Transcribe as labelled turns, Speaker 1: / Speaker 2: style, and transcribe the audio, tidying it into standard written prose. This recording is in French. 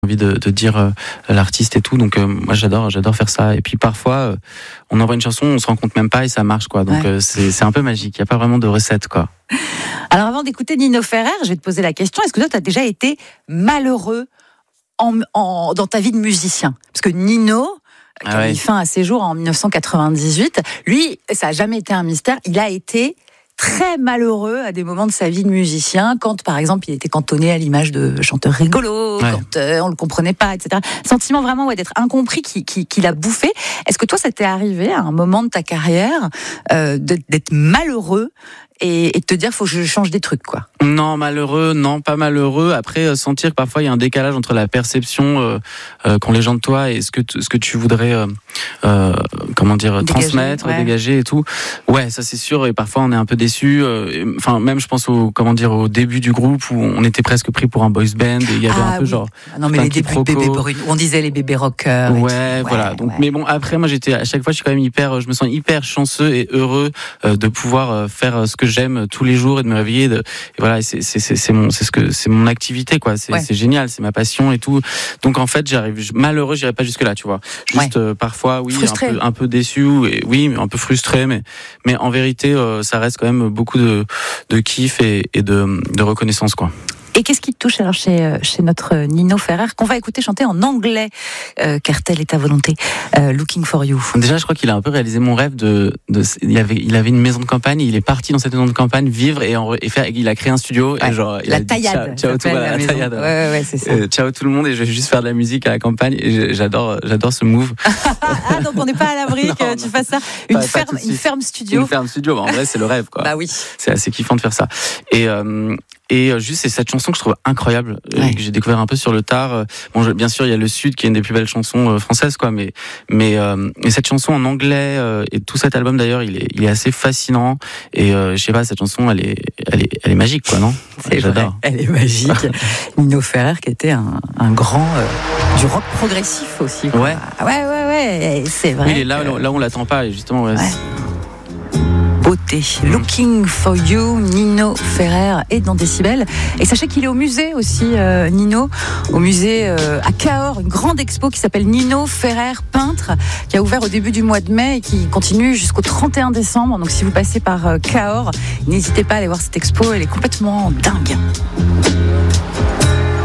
Speaker 1: envie de dire l'artiste et tout, donc moi j'adore faire ça. Et puis parfois on envoie une chanson, on se rend compte même pas et ça marche quoi. Donc c'est un peu magique, il y a pas vraiment de recette quoi.
Speaker 2: Alors avant d'écouter Nino Ferrer, je vais te poser la question, est-ce que toi tu as déjà été malheureux dans ta vie de musicien? Parce que Nino, qui a mis fin à ses jours en 1998, lui, ça n'a jamais été un mystère, il a été très malheureux à des moments de sa vie de musicien, quand par exemple il était cantonné à l'image de chanteur rigolo, quand on le comprenait pas, etc. Sentiment vraiment d'être incompris qui l'a bouffé. Est-ce que toi ça t'est arrivé à un moment de ta carrière d'être malheureux et de te dire faut que je change des trucs quoi?
Speaker 1: Non, malheureux, non, pas malheureux. Après, sentir que parfois il y a un décalage entre la perception qu'ont les gens de toi et ce que tu voudrais transmettre, dégager et tout. Ouais, ça c'est sûr. Et parfois on est un peu déçu. Enfin, même je pense au début du groupe où on était presque pris pour un boys band et il y avait un peu genre.
Speaker 2: Non mais les débuts de bébé brune, on disait les bébés rockers.
Speaker 1: Ouais, voilà. Donc, mais bon, après moi à chaque fois je suis quand même je me sens hyper chanceux et heureux de pouvoir faire ce que j'aime tous les jours et de me réveiller. Et voilà, c'est mon activité quoi. C'est génial, c'est ma passion et tout. Donc en fait, malheureux, j'irai pas jusque là, tu vois. Juste parfois, oui, un peu déçu, et oui, un peu frustré, mais en vérité, ça reste quand même beaucoup de kiff et de reconnaissance quoi.
Speaker 2: Et qu'est-ce qui te touche alors chez notre Nino Ferrer, qu'on va écouter chanter en anglais, car telle est ta volonté, Looking for You.
Speaker 1: Déjà, je crois qu'il a un peu réalisé mon rêve il avait une maison de campagne, il est parti dans cette maison de campagne vivre il a créé un studio et genre
Speaker 2: la taillade.
Speaker 1: Ciao tout la taillade.
Speaker 2: Ouais, c'est ça.
Speaker 1: Ciao tout le monde et je vais juste faire de la musique à la campagne et j'adore ce move.
Speaker 2: Donc on n'est pas à l'abri que tu fasses ça. Une ferme studio.
Speaker 1: Une ferme studio, en vrai c'est le rêve quoi.
Speaker 2: Bah oui.
Speaker 1: C'est assez kiffant de faire ça. Et juste, c'est cette chanson que je trouve incroyable, que j'ai découvert un peu sur le tard. Bon, bien sûr, il y a Le Sud qui est une des plus belles chansons françaises, quoi. Mais cette chanson en anglais et tout cet album d'ailleurs, il est assez fascinant. Et je sais pas, cette chanson, elle est magique, quoi, non?
Speaker 2: J'adore. Elle est magique. Nino Ferrer, qui était un grand du rock progressif aussi. Quoi. Ouais, c'est vrai.
Speaker 1: Oui, il est là on l'attend pas, et justement.
Speaker 2: Beauté. Looking for You, Nino Ferrer est dans Décibel. Et sachez qu'il est au musée aussi, Nino, au musée à Cahors, une grande expo qui s'appelle Nino Ferrer peintre, qui a ouvert au début du mois de mai et qui continue jusqu'au 31 décembre. Donc si vous passez par Cahors, n'hésitez pas à aller voir cette expo, elle est complètement dingue.